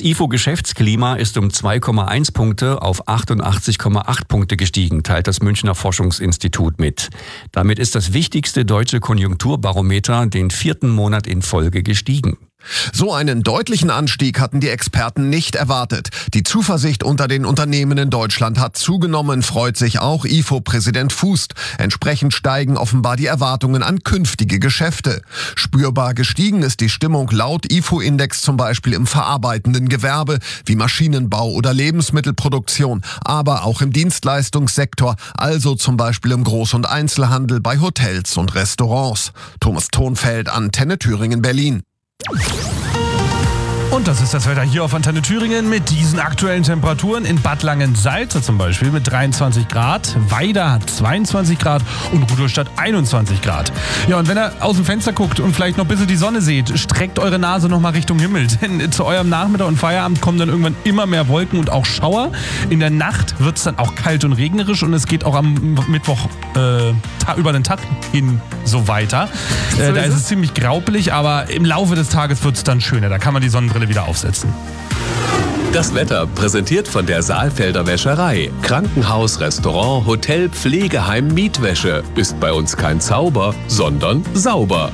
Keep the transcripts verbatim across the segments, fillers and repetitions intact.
I F O-Geschäftsklima ist um zwei Komma eins Punkte auf achtundachtzig Komma acht Punkte gestiegen, teilt das Münchner Forschungsinstitut mit. Damit ist das wichtigste deutsche Konjunkturbarometer den vierten Monat in Folge gestiegen. So einen deutlichen Anstieg hatten die Experten nicht erwartet. Die Zuversicht unter den Unternehmen in Deutschland hat zugenommen, freut sich auch I F O-Präsident Fußt. Entsprechend steigen offenbar die Erwartungen an künftige Geschäfte. Spürbar gestiegen ist die Stimmung laut I F O-Index zum Beispiel im verarbeitenden Gewerbe wie Maschinenbau oder Lebensmittelproduktion, aber auch im Dienstleistungssektor, also zum Beispiel im Groß- und Einzelhandel, bei Hotels und Restaurants. Thomas Thonfeld, Antenne Thüringen, Berlin. Und das ist das Wetter hier auf Antenne Thüringen mit diesen aktuellen Temperaturen. In Bad Langensalza zum Beispiel mit dreiundzwanzig Grad, Weida hat zweiundzwanzig Grad und Rudolstadt einundzwanzig Grad. Ja, und wenn ihr aus dem Fenster guckt und vielleicht noch ein bisschen die Sonne seht, streckt eure Nase nochmal Richtung Himmel. Denn zu eurem Nachmittag und Feierabend kommen dann irgendwann immer mehr Wolken und auch Schauer. In der Nacht wird es dann auch kalt und regnerisch und es geht auch am Mittwoch äh, ta- über den Tag hin so weiter. Äh, da ist es ziemlich graupelig, aber im Laufe des Tages wird es dann schöner. Da kann man die Sonnenbrille wieder aufsetzen. Das Wetter präsentiert von der Saalfelder Wäscherei. Krankenhaus, Restaurant, Hotel, Pflegeheim, Mietwäsche. Ist bei uns kein Zauber, sondern sauber.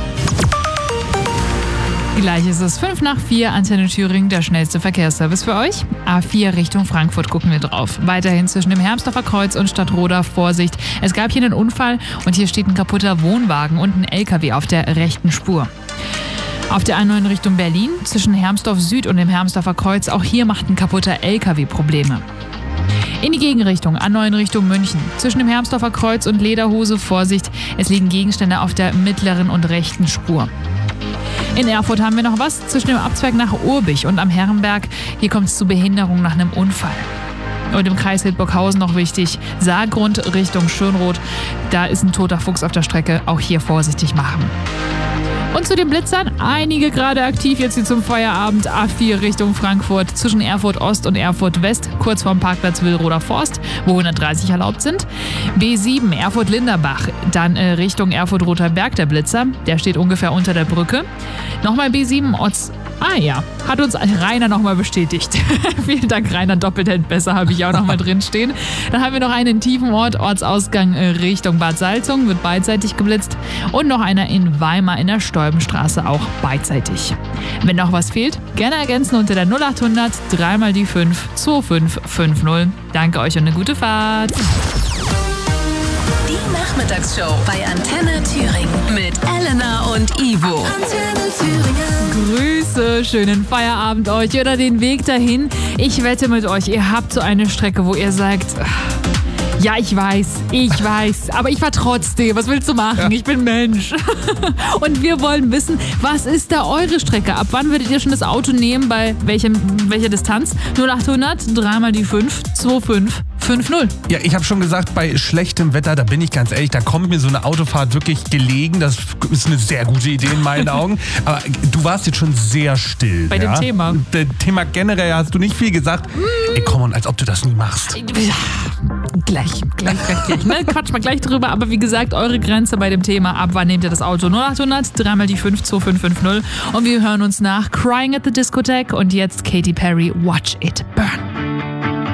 Gleich ist es fünf nach vier, Antenne Thüringen, der schnellste Verkehrsservice für euch. A vier Richtung Frankfurt gucken wir drauf. Weiterhin zwischen dem Hermsdorfer Kreuz und Stadtroda Vorsicht. Es gab hier einen Unfall und hier steht ein kaputter Wohnwagen und ein L K W auf der rechten Spur. Auf der A neun Richtung Berlin, zwischen Hermsdorf Süd und dem Hermsdorfer Kreuz, auch hier macht ein kaputter L K W Probleme. In die Gegenrichtung, A neun Richtung München, zwischen dem Hermsdorfer Kreuz und Lederhose, Vorsicht, es liegen Gegenstände auf der mittleren und rechten Spur. In Erfurt haben wir noch was, zwischen dem Abzweig nach Urbich und am Herrenberg, hier kommt es zu Behinderung nach einem Unfall. Und im Kreis Hildburghausen noch wichtig, Saargrund Richtung Schönroth, da ist ein toter Fuchs auf der Strecke, auch hier vorsichtig machen. Und zu den Blitzern, einige gerade aktiv jetzt hier zum Feierabend. A vier Richtung Frankfurt, zwischen Erfurt Ost und Erfurt West, kurz vorm Parkplatz Willroder Forst, wo hundertdreißig erlaubt sind. B sieben Erfurt-Linderbach, dann äh, Richtung Erfurt-Roter Berg der Blitzer, der steht ungefähr unter der Brücke. Nochmal B sieben Otz. Ah ja, hat uns Rainer nochmal bestätigt. Vielen Dank, Rainer, doppelt besser habe ich auch nochmal drin stehen. Dann haben wir noch einen in Tiefenort, Ortsausgang äh, Richtung Bad Salzung, wird beidseitig geblitzt. Und noch einer in Weimar in der Stolbenstraße, auch beidseitig. Wenn noch was fehlt, gerne ergänzen unter der null achthundert drei mal die fünf zwei fünf fünf null. Danke euch und eine gute Fahrt. Die Nachmittagsshow bei Antenne Thüringen mit Elena und Ivo. Antenne Thüringen. Grüße, schönen Feierabend euch oder den Weg dahin. Ich wette mit euch, ihr habt so eine Strecke, wo ihr sagt, ja, ich weiß, ich weiß, aber ich fahr trotzdem. Was willst du machen? Ja. Ich bin Mensch. Und wir wollen wissen, was ist da eure Strecke? Ab wann würdet ihr schon das Auto nehmen? Bei welchem, welcher Distanz? null achthundert drei mal die fünf zwei fünf fünf null. Ja, ich habe schon gesagt, bei schlechtem Wetter, da bin ich ganz ehrlich, da kommt mir so eine Autofahrt wirklich gelegen. Das ist eine sehr gute Idee in meinen Augen. Aber du warst jetzt schon sehr still. Bei ja? dem Thema. Das Thema generell hast du nicht viel gesagt. Mm. Ey, komm on, als ob du das nie machst. Gleich, gleich, gleich, gleich. Ne? Quatsch mal gleich drüber. Aber wie gesagt, eure Grenze bei dem Thema. Ab wann nehmt ihr das Auto? null achthundert drei mal die fünf zwei fünf fünf null. Und wir hören uns nach Crying at the Discotheque und jetzt Katy Perry, Watch It Burn.